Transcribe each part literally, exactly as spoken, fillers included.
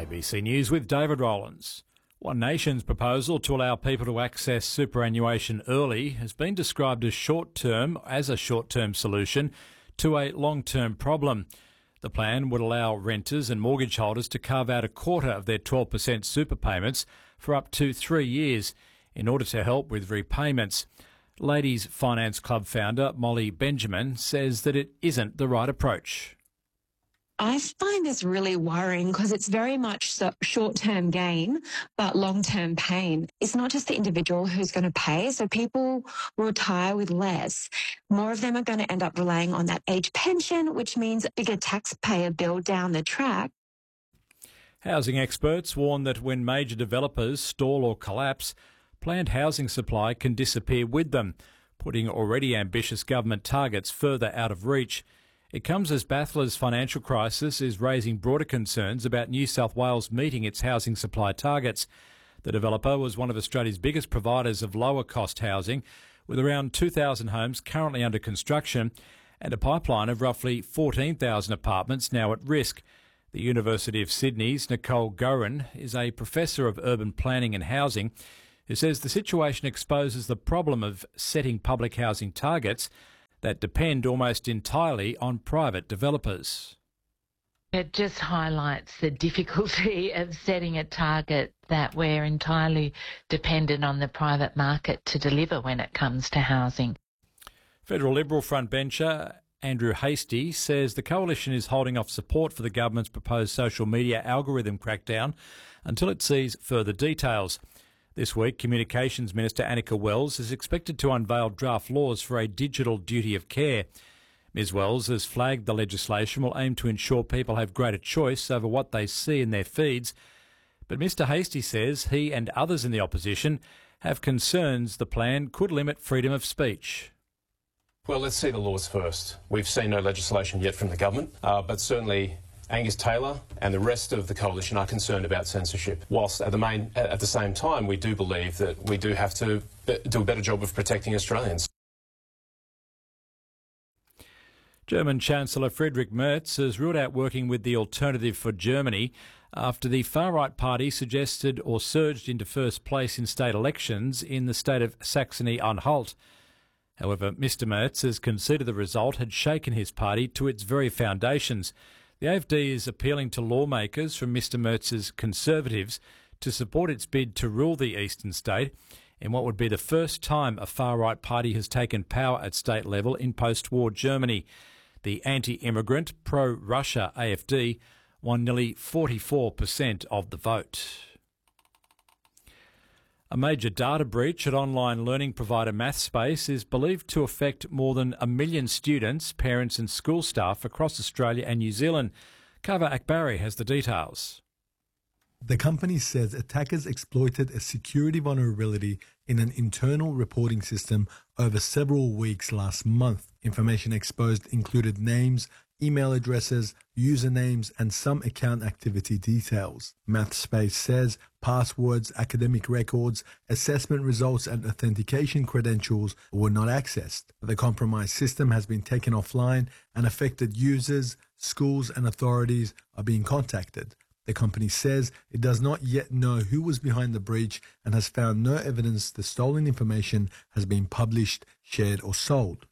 A B C News with David Rowlands. One Nation's proposal to allow people to access superannuation early has been described as short-term, as a short-term solution to a long-term problem. The plan would allow renters and mortgage holders to carve out a quarter of their twelve percent super payments for up to three years in order to help with repayments. Ladies Finance Club founder Molly Benjamin says that it isn't the right approach. I find this really worrying because it's very much so short-term gain, but long-term pain. It's not just the individual who's going to pay, so people will retire with less. More of them are going to end up relying on that age pension, which means a bigger taxpayer bill down the track. Housing experts warn that when major developers stall or collapse, planned housing supply can disappear with them, putting already ambitious government targets further out of reach. It comes as Bathurst's financial crisis is raising broader concerns about New South Wales meeting its housing supply targets. The developer was one of Australia's biggest providers of lower-cost housing, with around two thousand homes currently under construction and a pipeline of roughly fourteen thousand apartments now at risk. The University of Sydney's Nicole Gorin is a professor of urban planning and housing who says the situation exposes the problem of setting public housing targets that depend almost entirely on private developers. It just highlights the difficulty of setting a target that we're entirely dependent on the private market to deliver when it comes to housing. Federal Liberal frontbencher Andrew Hastie says the coalition is holding off support for the government's proposed social media algorithm crackdown until it sees further details. This week, Communications Minister Annika Wells is expected to unveil draft laws for a digital duty of care. Ms Wells has flagged the legislation will aim to ensure people have greater choice over what they see in their feeds. But Mr Hastie says he and others in the opposition have concerns the plan could limit freedom of speech. Well, let's see the laws first. We've seen no legislation yet from the government, uh, but certainly Angus Taylor and the rest of the coalition are concerned about censorship. Whilst at the, main, at the same time, we do believe that we do have to do a better job of protecting Australians. German Chancellor Friedrich Merz has ruled out working with the Alternative for Germany after the far-right party suggested or surged into first place in state elections in the state of Saxony-Anhalt. However, Mr Merz has conceded the result had shaken his party to its very foundations. The A F D is appealing to lawmakers from Mr Merz's Conservatives to support its bid to rule the eastern state in what would be the first time a far-right party has taken power at state level in post-war Germany. The anti-immigrant, pro-Russia A F D won nearly forty-four percent of the vote. A major data breach at online learning provider MathSpace is believed to affect more than a million students, parents and school staff across Australia and New Zealand. Kava Akbari has the details. The company says attackers exploited a security vulnerability in an internal reporting system over several weeks last month. Information exposed included names, email addresses, usernames, and some account activity details. MathSpace says passwords, academic records, assessment results, and authentication credentials were not accessed. The compromised system has been taken offline and affected users, schools, and authorities are being contacted. The company says it does not yet know who was behind the breach and has found no evidence the stolen information has been published, shared, or sold.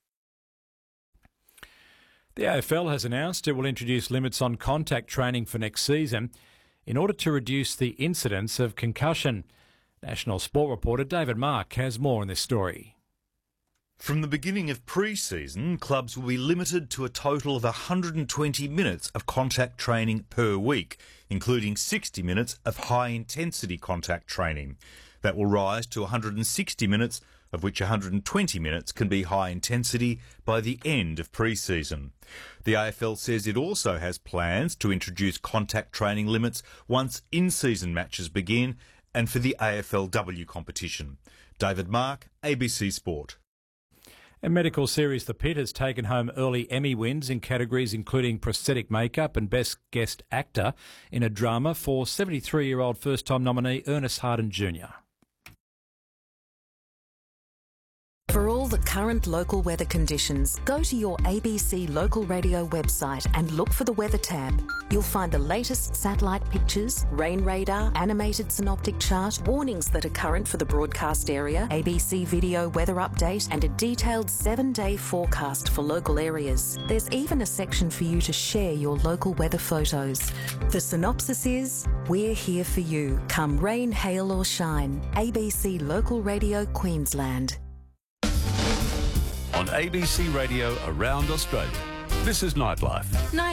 The A F L has announced it will introduce limits on contact training for next season in order to reduce the incidence of concussion. National Sport reporter David Mark has more on this story. From the beginning of pre-season, clubs will be limited to a total of one hundred twenty minutes of contact training per week, including sixty minutes of high-intensity contact training. That will rise to one hundred sixty minutes, of which one hundred twenty minutes can be high intensity by the end of pre-season. The A F L says it also has plans to introduce contact training limits once in-season matches begin and for the A F L W competition. David Mark, A B C Sport. And medical series The Pit has taken home early Emmy wins in categories including prosthetic makeup and best guest actor in a drama for seventy-three-year-old first-time nominee Ernest Harden Junior For all the current local weather conditions, go to your A B C Local Radio website and look for the Weather tab. You'll find the latest satellite pictures, rain radar, animated synoptic chart, warnings that are current for the broadcast area, A B C video weather update, and a detailed seven-day forecast for local areas. There's even a section for you to share your local weather photos. The synopsis is, we're here for you, come rain, hail or shine. A B C Local Radio Queensland. On A B C Radio around Australia, this is Nightlife. Night